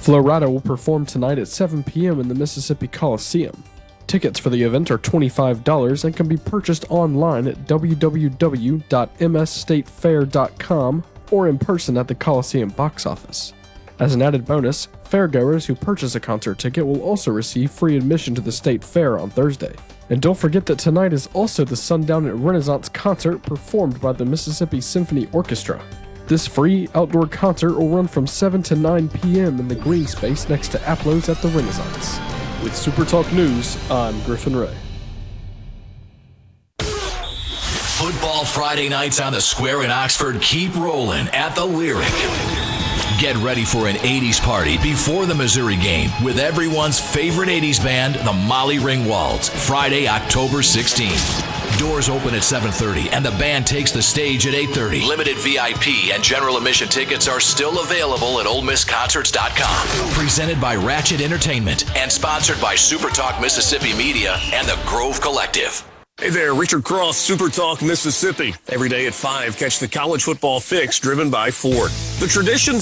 Florida will perform tonight at 7 p.m. in the Mississippi Coliseum. Tickets for the event are $25 and can be purchased online at www.msstatefair.com or in person at the Coliseum box office. As an added bonus, fairgoers who purchase a concert ticket will also receive free admission to the State Fair on Thursday. And don't forget that tonight is also the Sundown at Renaissance concert performed by the Mississippi Symphony Orchestra. This free outdoor concert will run from 7 to 9 p.m. in the green space next to Aplo's at the Renaissance. With Super Talk News, I'm Griffin Ray. Football Friday nights on the Square in Oxford keep rolling at the Lyric. Get ready for an 80s party before the Missouri game with everyone's favorite 80s band, the Molly Ringwalds, Friday, October 16th. Doors open at 7:30 and the band takes the stage at 8:30. Limited VIP and general admission tickets are still available at OleMissConcerts.com. Presented by Ratchet Entertainment and sponsored by Super Talk Mississippi Media and the Grove Collective. Hey there, Richard Cross, Super Talk Mississippi. Every day at 5, catch the college football fix driven by Ford. The traditions